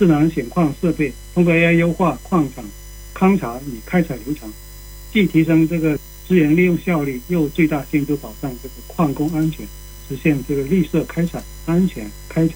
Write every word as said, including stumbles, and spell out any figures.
智能显矿设备，通过 A I 优化矿场勘查与开采流程，既提升这个资源利用效率，又最大限度保障这个矿工安全，实现这个绿色开采、安全开采。